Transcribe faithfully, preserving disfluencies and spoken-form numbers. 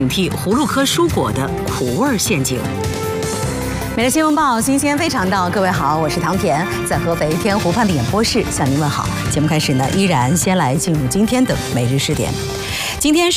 警惕葫芦科蔬果的苦味陷阱。每日新闻报，新鲜非常到，各位好，我是唐田，在合肥天湖畔的演播室向您问好。节目开始呢，依然先来进入今天的每日试点。今天是